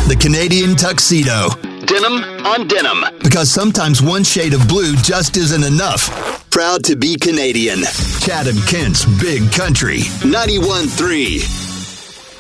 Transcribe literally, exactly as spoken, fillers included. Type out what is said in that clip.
The Canadian tuxedo. Denim on denim. Because sometimes one shade of blue just isn't enough. Proud to be Canadian. Chatham Kent's Big Country. ninety-one point three.